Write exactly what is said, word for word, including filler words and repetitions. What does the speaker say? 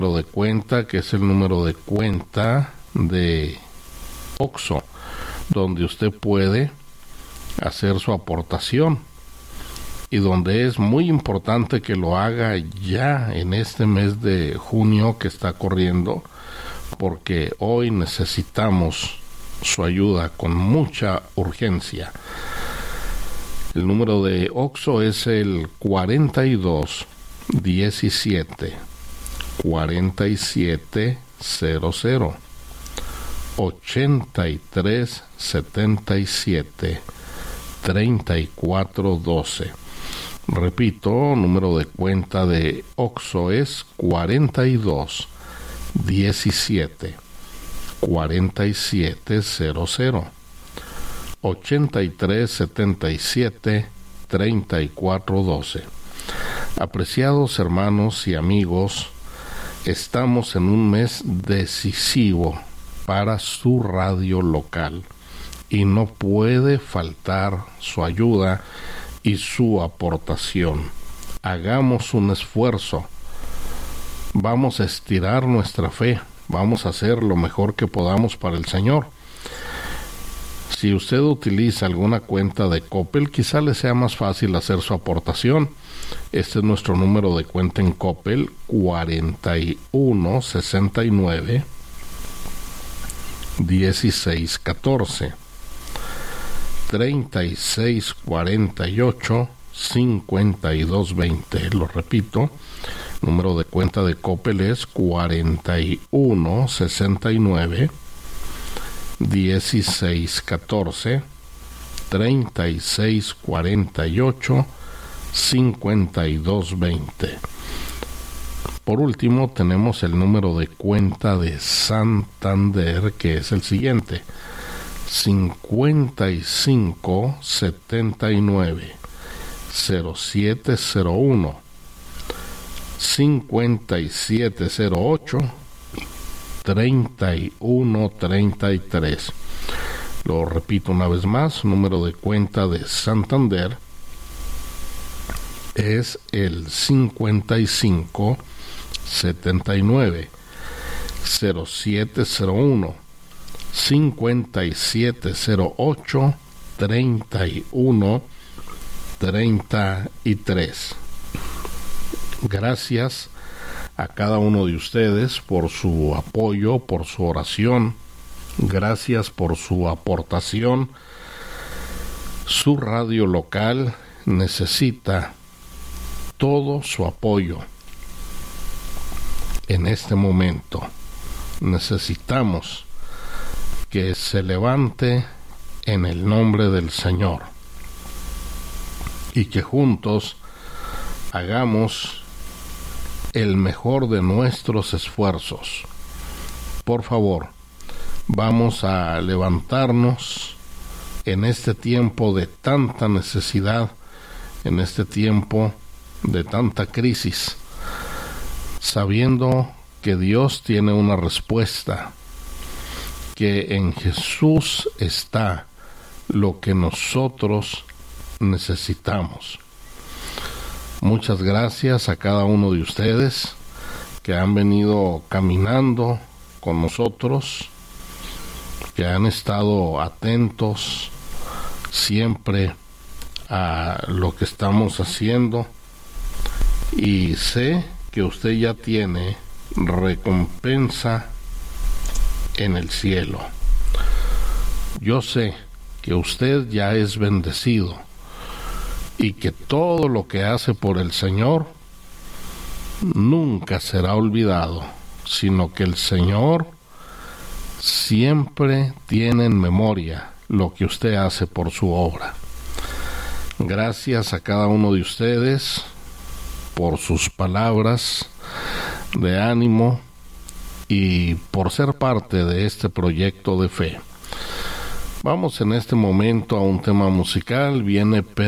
de cuenta, que es el número de cuenta de Oxxo, donde usted puede hacer su aportación y donde es muy importante que lo haga ya en este mes de junio que está corriendo, porque hoy necesitamos su ayuda con mucha urgencia. El número de Oxxo es el cuarenta y dos diecisiete cuarenta y siete cero cero ochenta y tres setenta y siete treinta y cuatro doce. Repito, número de cuenta de Oxxo es cuarenta y dos diecisiete cuarenta y siete cero cero ochenta y tres setenta y siete treinta y cuatro doce. Apreciados hermanos y amigos, estamos en un mes decisivo para su radio local y no puede faltar su ayuda y su aportación. Hagamos un esfuerzo. Vamos a estirar nuestra fe. Vamos a hacer lo mejor que podamos para el Señor. Si usted utiliza alguna cuenta de Coppel, quizá le sea más fácil hacer su aportación. Este es nuestro número de cuenta en Coppel, cuarenta y uno sesenta y nueve dieciséis catorce treinta y seis cuarenta y ocho cincuenta y dos veinte. Lo repito, número de cuenta de Coppel es cuarenta y uno sesenta y nueve dieciséis catorce treinta y seis cuarenta y ocho cincuenta y dos veinte. Por último, tenemos el número de cuenta de Santander, que es el siguiente: cincuenta y cinco setenta y nueve cero siete cero uno cincuenta y siete cero ocho treinta y uno treinta y tres. Lo repito una vez más, número de cuenta de Santander es el cincuenta y cinco setenta y nueve cero siete cero uno cincuenta y siete cero ocho treinta y uno treinta y tres. Gracias a cada uno de ustedes por su apoyo, por su oración. Gracias por su aportación. Su radio local necesita todo su apoyo. En este momento necesitamos que se levante en el nombre del Señor y que juntos hagamos el mejor de nuestros esfuerzos. Por favor, vamos a levantarnos en este tiempo de tanta necesidad, en este tiempo de tanta crisis, sabiendo que Dios tiene una respuesta, que en Jesús está lo que nosotros necesitamos. Muchas gracias a cada uno de ustedes que han venido caminando con nosotros, que han estado atentos siempre a lo que estamos haciendo, y sé que usted ya tiene recompensa en el cielo. Yo sé que usted ya es bendecido y que todo lo que hace por el Señor nunca será olvidado, sino que el Señor siempre tiene en memoria lo que usted hace por su obra. Gracias a cada uno de ustedes por sus palabras de ánimo y por ser parte de este proyecto de fe. Vamos en este momento a un tema musical. Viene